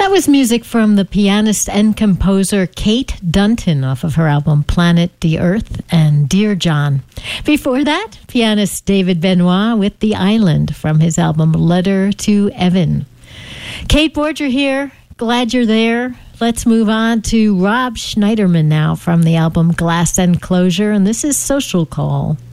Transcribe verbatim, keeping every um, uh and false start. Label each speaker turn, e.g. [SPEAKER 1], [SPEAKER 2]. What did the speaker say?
[SPEAKER 1] That was music from the pianist and composer Kate Dunton off of her album Planet the Earth and Dear John. Before that, pianist David Benoit with The Island from his album Letter to Evan. Kate Borger here. Glad you're there. Let's move on to Rob Schneiderman now from the album Glass Enclosure, and this is Social Call.